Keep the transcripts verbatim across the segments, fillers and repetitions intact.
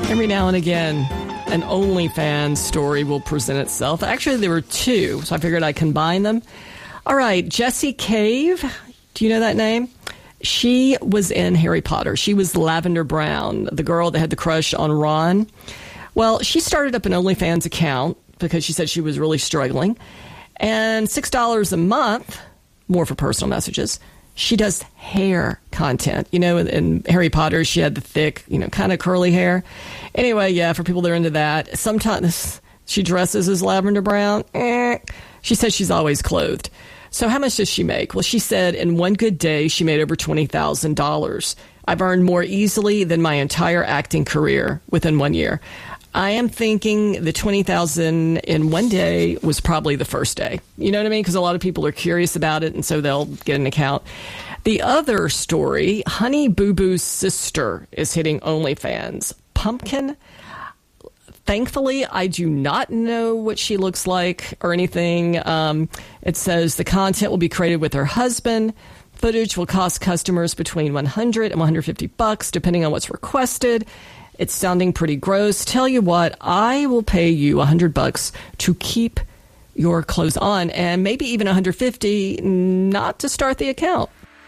Every now and again, an OnlyFans story will present itself. Actually, there were two, so I figured I'd combine them. All right, Jessie Cave. Do you know that name? She was in Harry Potter. She was Lavender Brown, the girl that had the crush on Ron. Well, she started up an OnlyFans account because she said she was really struggling. And six dollars a month, more for personal messages, she does hair content. You know, in, in Harry Potter, she had the thick, you know, kind of curly hair. Anyway, yeah, for people that are into that. Sometimes she dresses as Lavender Brown. Eh. She says she's always clothed. So how much does she make? Well, she said in one good day, she made over twenty thousand dollars. I've earned more easily than my entire acting career within one year. I am thinking the twenty thousand dollars in one day was probably the first day. You know what I mean? Because a lot of people are curious about it, and so they'll get an account. The other story, Honey Boo Boo's sister is hitting OnlyFans. Pumpkin. Thankfully, I do not know what she looks like or anything. Um, it says the content will be created with her husband. Footage will cost customers between one hundred and one hundred fifty bucks, depending on what's requested. It's sounding pretty gross. Tell you what, I will pay you one hundred bucks to keep your clothes on, and maybe even one hundred fifty not to start the account.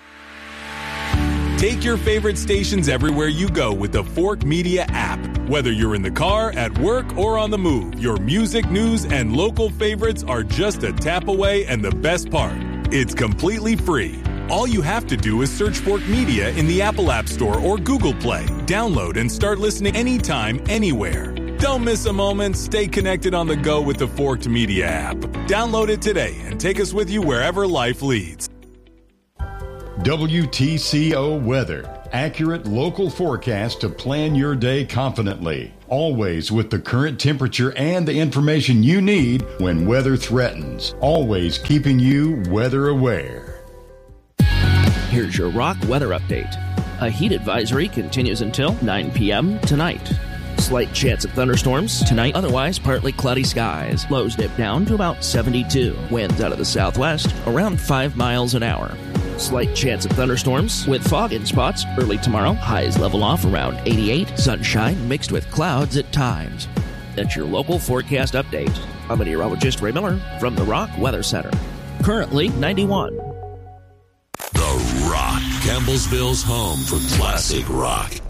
Take your favorite stations everywhere you go with the Fork Media app. Whether you're in the car, at work, or on the move, your music, news, and local favorites are just a tap away, and the best part, it's completely free. All you have to do is search Fork Media in the Apple App Store or Google Play. Download and start listening anytime, anywhere. Don't miss a moment. Stay connected on the go with the Forked Media app. Download it today and take us with you wherever life leads. W T C O Weather. Accurate local forecast to plan your day confidently. Always with the current temperature and the information you need when weather threatens. Always keeping you weather aware. Here's your Rock weather update. A heat advisory continues until nine p.m. tonight. Slight chance of thunderstorms tonight, otherwise partly cloudy skies. Lows dip down to about seventy-two. Winds out of the southwest around five miles an hour. Slight chance of thunderstorms with fog in spots early tomorrow. Highs level off around eighty-eight. Sunshine mixed with clouds at times. That's your local forecast update. I'm meteorologist Ray Miller from the Rock Weather Center. Currently ninety-one. The Rock, Campbellsville's home for classic rock.